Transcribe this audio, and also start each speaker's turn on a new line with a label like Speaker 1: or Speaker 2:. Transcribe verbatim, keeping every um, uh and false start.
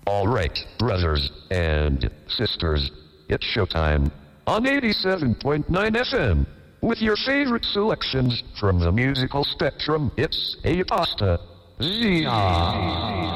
Speaker 1: All right, brothers and sisters, it's showtime on eighty-seven point nine F M. With your favorite selections from the musical spectrum, it's A Pasta Zia.